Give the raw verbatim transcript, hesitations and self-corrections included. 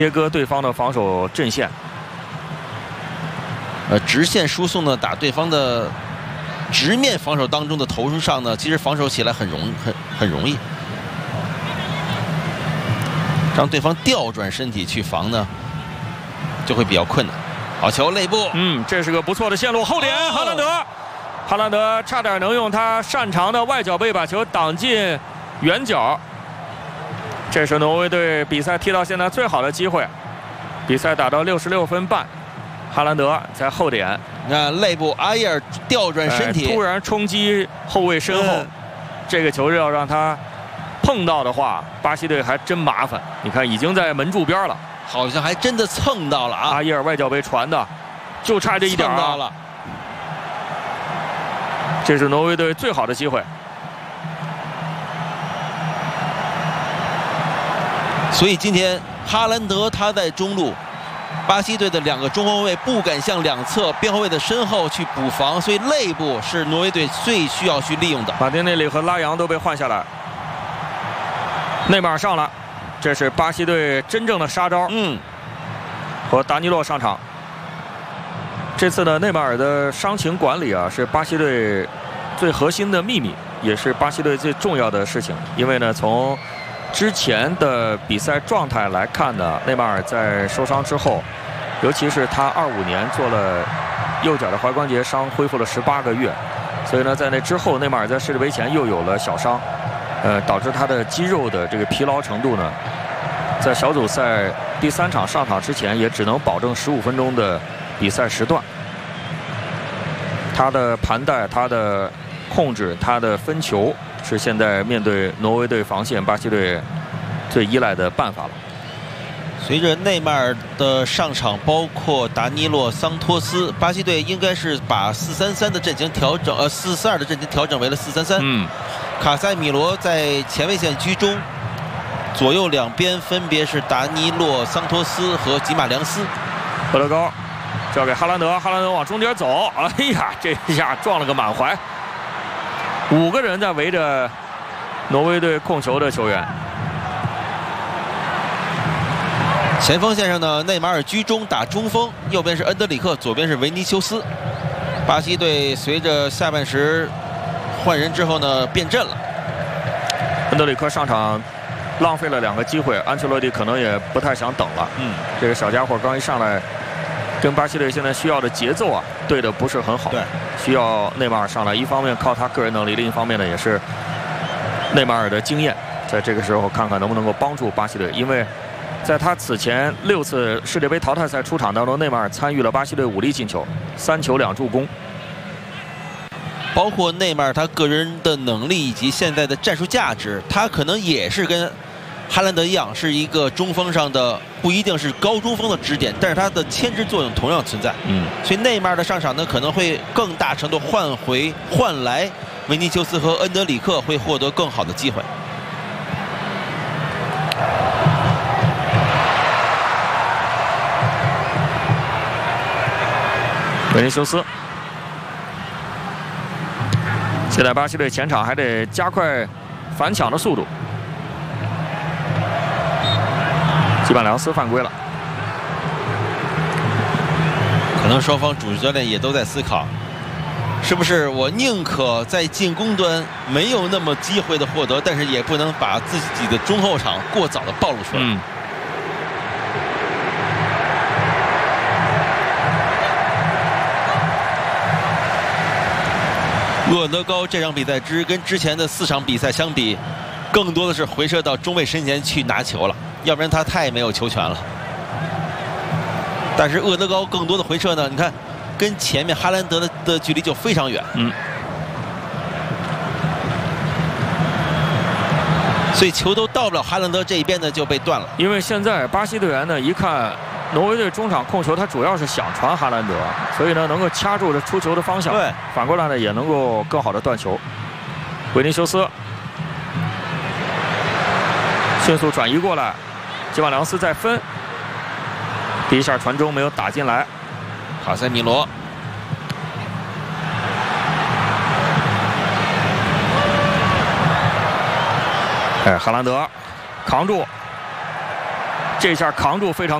切割对方的防守阵线。 呃，直线输送呢，打对方的直面防守当中的投入上呢，其实防守起来很容很很容易，让对方调转身体去防呢，就会比较困难。好球，内部， 嗯，这是个不错的线路，后点， 哦、 哈兰德，哈兰德差点能用他擅长的外脚背把球挡进远角。这是挪威队比赛踢到现在最好的机会，比赛打到六十六分半。 哈兰德在后点， 你看内部阿耶尔调转身体， 哎、突然冲击后卫身后，嗯、这个球要让他碰到的话，巴西队还真麻烦。你看，已经在门柱边了， 好像还真的蹭到了啊！ 阿耶尔外脚背传的，就差这一点、啊、 到了。 这是挪威队最好的机会。 所以今天哈兰德他在中路。 巴西队的两个中后卫不敢向两侧边后卫的身后去补防，所以内部是挪威队最需要去利用的。 马丁内利和拉扬都被换下来，内马尔上了，这是巴西队真正的杀招。 嗯， 和达尼洛上场。这次呢，内马尔的伤情管理啊，是巴西队最核心的秘密，也是巴西队最重要的事情。因为呢，从 之前的比赛状态来看呢，内马尔在受伤之后，尤其是他二五年做了右脚的踝关节伤，恢复了十八个月，所以呢，在那之后，内马尔在世界杯前又有了小伤，呃，导致他的肌肉的这个疲劳程度呢，在小组赛第三场上场之前，也只能保证十五分钟的比赛时段。他的盘带、他的控制、他的分球， 是现在面对挪威队防线，巴西队最依赖的办法了。 随着内马尔的上场，包括达尼洛、桑托斯，巴西队应该是把四三三的阵型调整，呃，四四二的阵型调整为了四三三。嗯，卡塞米罗在前卫线居中，左右两边分别是达尼洛、桑托斯和吉马良斯。 波德高交给哈兰德，哈兰德往中间走，哎呀，这一下撞了个满怀。 五个人在围着挪威队控球的球员。 前锋线上呢，内马尔居中打中锋，右边是恩德里克，左边是维尼修斯。巴西队随着下半时换人之后呢，变阵了。 恩德里克上场浪费了两个机会，安切洛蒂可能也不太想等了。嗯，这个小家伙刚一上来，跟巴西队现在需要的节奏啊，对的不是很好。对， 需要内马尔上来，一方面靠他个人能力，另一方面呢也是内马尔的经验，在这个时候看看能不能够帮助巴西队。因为在他此前六次世界杯淘汰赛出场当中，内马尔参与了巴西队五粒进球，三球两助攻。 包括内马尔他个人的能力以及现在的战术价值，他可能也是跟 哈兰德一样，是一个中锋上的不一定是高中锋的支点，但是他的牵制作用同样存在。嗯，所以内马尔的上场呢，可能会更大程度换回换来维尼修斯和恩德里克会获得更好的机会。 维尼修斯，现在巴西队前场还得加快反抢的速度。 基本良斯犯规了， 可能双方主教练也都在思考，是不是我宁可在进攻端没有那么机会的获得，但是也不能把自己的中后场过早的暴露出来。嗯、厄德高这场比赛之跟之前的四场比赛相比，更多的是回撤到中卫身前去拿球了。 要不然他太没有球权了。但是厄德高更多的回撤呢，你看，跟前面哈兰德的的距离就非常远。嗯。所以球都到不了哈兰德这一边呢，就被断了。 因为现在巴西队员呢，一看挪威队中场控球，他主要是想传哈兰德，所以呢能够掐住这出球的方向。对。反过来呢，也能够更好的断球。维尼修斯迅速转移过来。 基马良斯再分，第一下传中没有打进来。 卡塞米罗， 哎，哈兰德扛住， 这下扛住非常。